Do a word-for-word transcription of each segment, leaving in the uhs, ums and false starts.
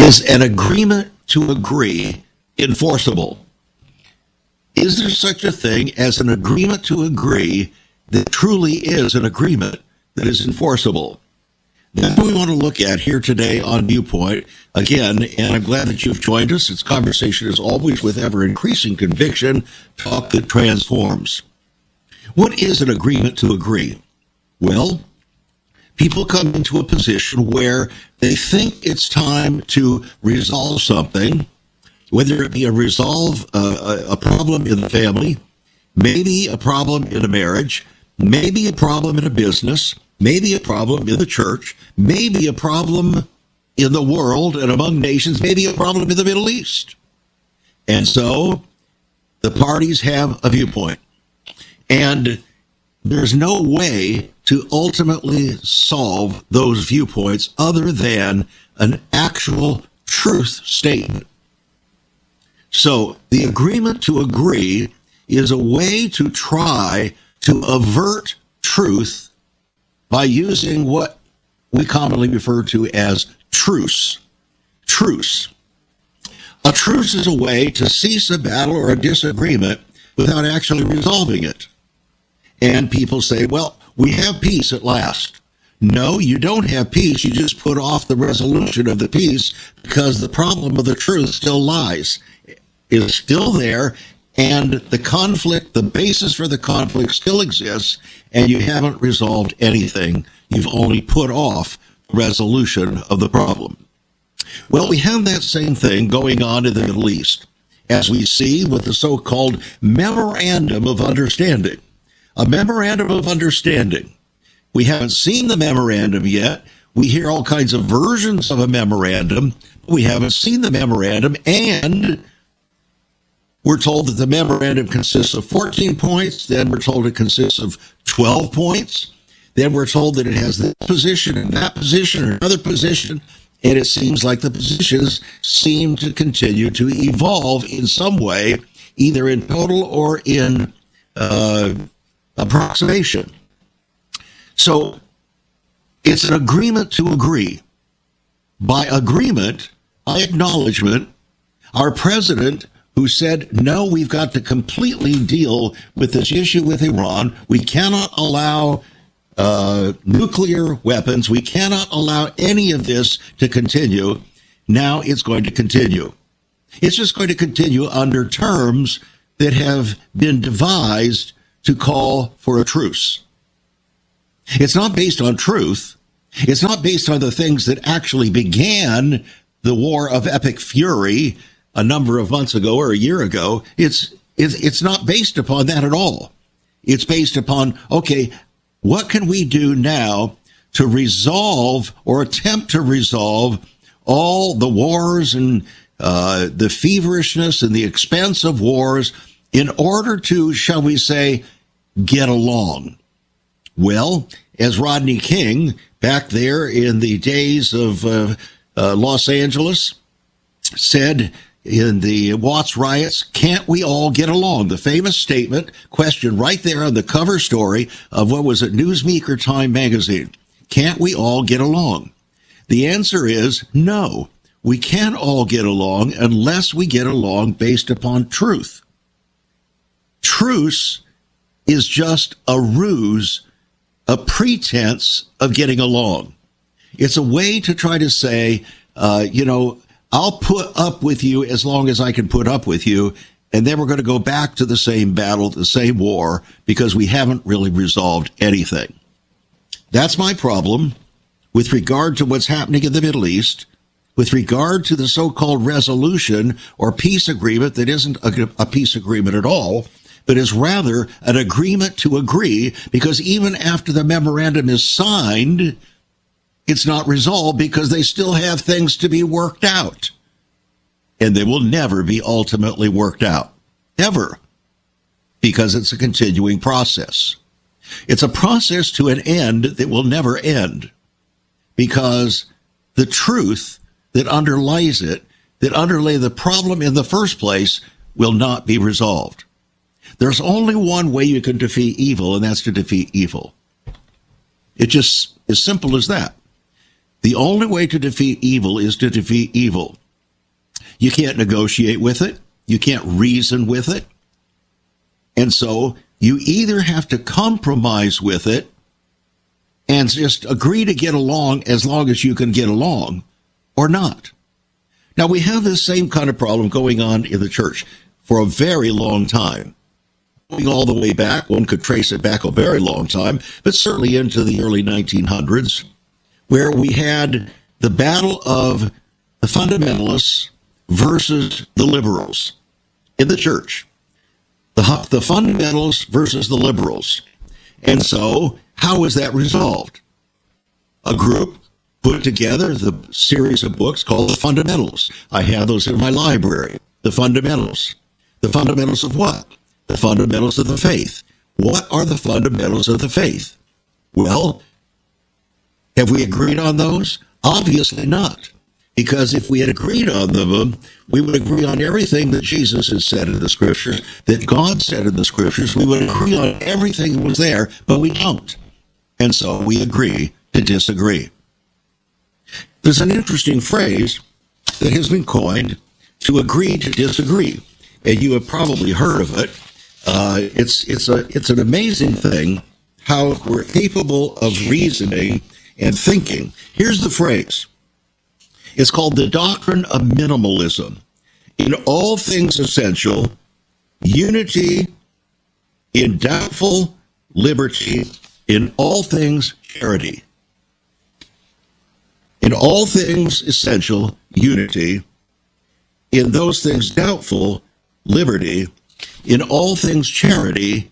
Is an agreement to agree enforceable? Is there such a thing as an agreement to agree that truly is an agreement that is enforceable? That's what we want to look at here today on Viewpoint. Again, and I'm glad that you've joined us. It's conversation as always with ever-increasing conviction, talk that transforms. What is an agreement to agree? Well, people come into a position where they think it's time to resolve something, whether it be a resolve uh, a problem in the family, maybe a problem in a marriage, maybe a problem in a business, maybe a problem in the church, maybe a problem in the world and among nations, maybe a problem in the Middle East. And so the parties have a viewpoint. And there's no way to ultimately solve those viewpoints other than an actual truth statement. So the agreement to agree is a way to try to avert truth by using what we commonly refer to as truce. Truce. A truce is a way to cease a battle or a disagreement without actually resolving it. And people say, well, we have peace at last. No, you don't have peace. You just put off the resolution of the peace because the problem of the truth still lies. It's still there, and the conflict, the basis for the conflict still exists, and you haven't resolved anything. You've only put off the resolution of the problem. Well, we have that same thing going on in the Middle East, as we see with the so-called Memorandum of Understanding. A Memorandum of Understanding. We haven't seen the memorandum yet. We hear all kinds of versions of a memorandum. We haven't seen the memorandum, and we're told that the memorandum consists of fourteen points. Then we're told it consists of twelve points. Then we're told that it has this position and that position and another position. And it seems like the positions seem to continue to evolve in some way, either in total or in uh, approximation. So it's an agreement to agree. By agreement, by acknowledgement, our president, who said, no, we've got to completely deal with this issue with Iran. We cannot allow uh, nuclear weapons. We cannot allow any of this to continue. Now it's going to continue. It's just going to continue under terms that have been devised to call for a truce. It's not based on truth. It's not based on the things that actually began the war of epic fury a number of months ago or a year ago. It's, it's, it's not based upon that at all. It's based upon, okay, what can we do now to resolve or attempt to resolve all the wars and uh, the feverishness and the expense of wars in order to, shall we say, get along? Well, as Rodney King, back there in the days of uh, uh, Los Angeles, said in the Watts riots, can't we all get along? The famous statement, questioned right there on the cover story of what was it, Newsweek or Time magazine. Can't we all get along? The answer is no. We can't all get along unless we get along based upon truth. Truce is just a ruse, a pretense of getting along. It's a way to try to say, uh, you know, I'll put up with you as long as I can put up with you, and then we're going to go back to the same battle, the same war, because we haven't really resolved anything. That's my problem with regard to what's happening in the Middle East, with regard to the so-called resolution or peace agreement that isn't a, a peace agreement at all, but is rather an agreement to agree, because even after the memorandum is signed, it's not resolved because they still have things to be worked out. And they will never be ultimately worked out. Ever. Because it's a continuing process. It's a process to an end that will never end. Because the truth that underlies it, that underlay the problem in the first place, will not be resolved. There's only one way you can defeat evil, and that's to defeat evil. It's just as simple as that. The only way to defeat evil is to defeat evil. You can't negotiate with it. You can't reason with it. And so you either have to compromise with it and just agree to get along as long as you can get along, or not. Now, we have this same kind of problem going on in the church for a very long time. Going all the way back, one could trace it back a very long time, but certainly into the early nineteen hundreds, where we had the battle of the fundamentalists versus the liberals in the church. The, the fundamentalists versus the liberals. And so, how was that resolved? A group put together the series of books called The Fundamentals. I have those in my library. The Fundamentals. The fundamentals of what? The fundamentals of the faith. What are the fundamentals of the faith? Well, have we agreed on those? Obviously not. Because if we had agreed on them, we would agree on everything that Jesus has said in the Scriptures, that God said in the Scriptures. We would agree on everything that was there, but we don't. And so we agree to disagree. There's an interesting phrase that has been coined, to agree to disagree. And you have probably heard of it. Uh, it's, it's, a, it's an amazing thing how we're capable of reasoning and thinking. Here's the phrase. It's called the doctrine of minimalism. In all things essential, unity; in doubtful, liberty; in all things, charity. In all things essential, unity; in those things doubtful, liberty; in all things, charity.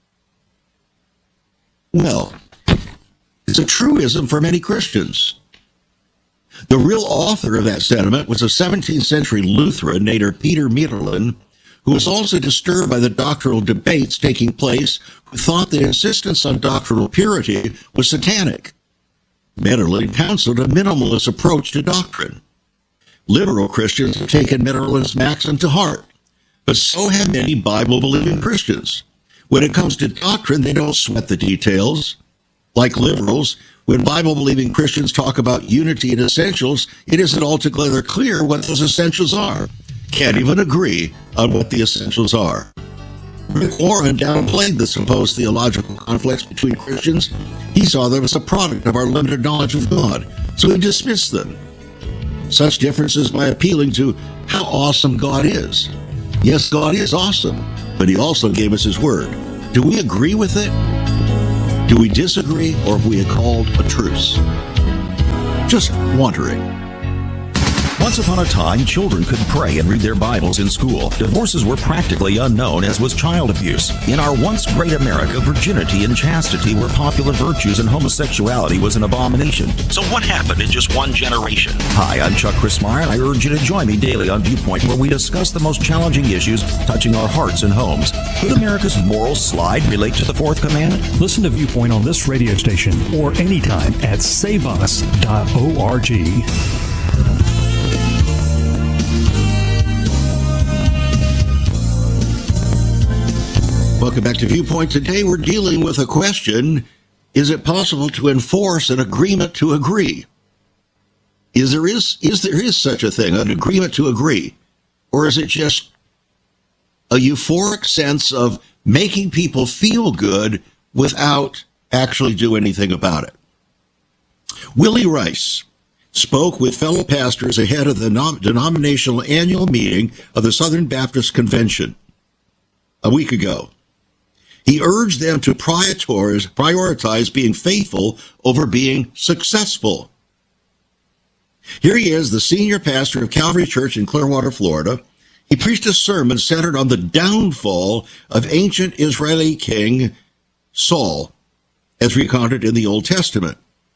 Well, it's a truism for many Christians. The real author of that sentiment was a seventeenth century Lutheran named Peter Mitterlin, who was also disturbed by the doctrinal debates taking place, who thought that insistence on doctrinal purity was satanic. Mitterlin counseled a minimalist approach to doctrine. Liberal Christians have taken Mitterlin's maxim to heart, but so have many Bible-believing Christians. When it comes to doctrine, they don't sweat the details. Like liberals, when Bible-believing Christians talk about unity and essentials, it isn't altogether clear what those essentials are. Can't even agree on what the essentials are. Rick Warren downplayed the supposed theological conflicts between Christians. He saw them as a product of our limited knowledge of God, so he dismissed them. Such differences by appealing to how awesome God is. Yes, God is awesome, but he also gave us his word. Do we agree with it? Do we disagree, or have we called a truce? Just wondering. Once upon a time, children could pray and read their Bibles in school. Divorces were practically unknown, as was child abuse. In our once great America, virginity and chastity were popular virtues and homosexuality was an abomination. So what happened in just one generation? Hi, I'm Chuck Crismier, and I urge you to join me daily on Viewpoint, where we discuss the most challenging issues touching our hearts and homes. Could America's moral slide relate to the fourth commandment? Listen to Viewpoint on this radio station or anytime at save us dot org. Welcome back to Viewpoint. Today we're dealing with a question: is it possible to enforce an agreement to agree? Is there is is there is such a thing, an agreement to agree? Or is it just a euphoric sense of making people feel good without actually doing anything about it? Willie Rice spoke with fellow pastors ahead of the denominational annual meeting of the Southern Baptist Convention a week ago. He urged them to prioritize being faithful over being successful. Here he is, the senior pastor of Calvary Church in Clearwater, Florida. He preached a sermon centered on the downfall of ancient Israeli king Saul, as recounted in the Old Testament.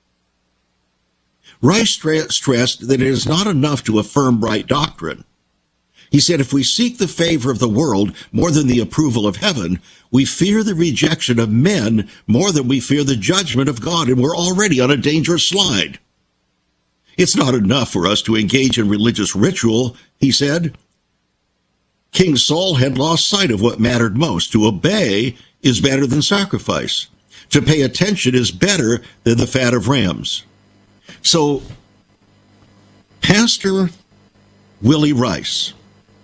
Rice stressed that it is not enough to affirm right doctrine. He said, if we seek the favor of the world more than the approval of heaven, we fear the rejection of men more than we fear the judgment of God, and we're already on a dangerous slide. It's not enough for us to engage in religious ritual, he said. King Saul had lost sight of what mattered most. To obey is better than sacrifice. To pay attention is better than the fat of rams. So, Pastor Willie Rice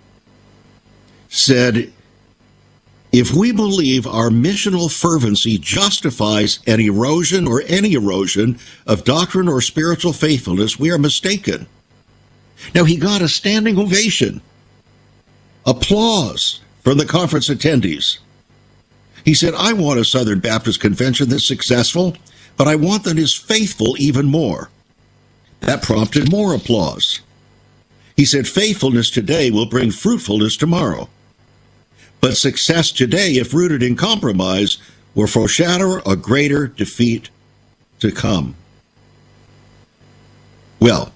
said, if we believe our missional fervency justifies an erosion or any erosion of doctrine or spiritual faithfulness, we are mistaken. Now, he got a standing ovation, applause from the conference attendees. He said, I want a Southern Baptist Convention that's successful, but I want that is faithful even more. That prompted more applause. He said, faithfulness today will bring fruitfulness tomorrow. But success today, if rooted in compromise, will foreshadow a greater defeat to come. Well,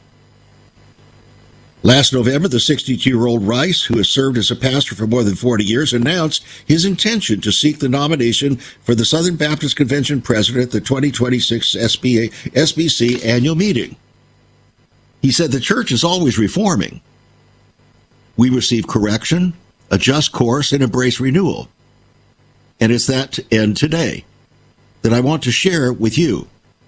last November, the sixty-two-year-old Rice, who has served as a pastor for more than forty years, announced his intention to seek the nomination for the Southern Baptist Convention president at the twenty twenty-six S B C annual meeting. He said, the church is always reforming. We receive correction, adjust course, and embrace renewal. And it's that end today that I want to share with you.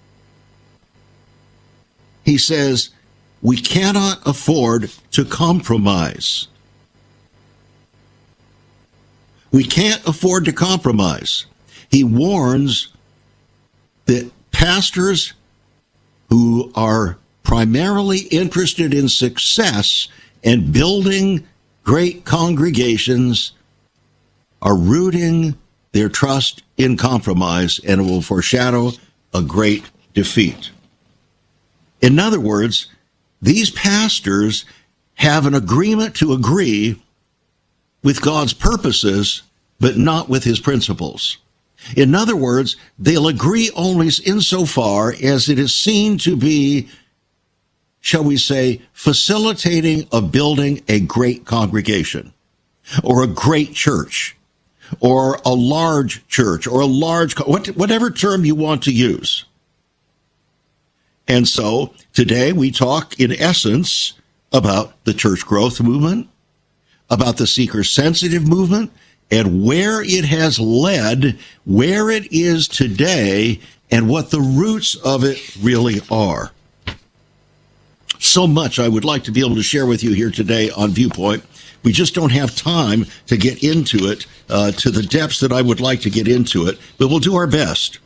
He says, we cannot afford to compromise. We can't afford to compromise. He warns that pastors who are primarily interested in success and building great congregations are rooting their trust in compromise, and it will foreshadow a great defeat. In other words, these pastors have an agreement to agree with God's purposes, but not with his principles. In other words, they'll agree only insofar as it is seen to be, shall we say, facilitating of building a great congregation, or a great church, or a large church, or a large, whatever term you want to use. And so today we talk in essence about the church growth movement, about the seeker-sensitive movement, and where it has led, where it is today, and what the roots of it really are. So much I would like to be able to share with you here today on Viewpoint. We just don't have time to get into it uh, to the depths that I would like to get into it, but we'll do our best.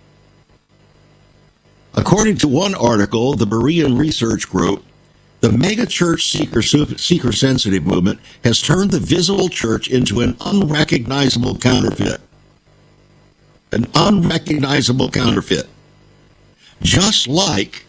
According to one article, the Berean Research Group, the megachurch seeker, seeker-sensitive movement has turned the visible church into an unrecognizable counterfeit. An unrecognizable counterfeit. Just like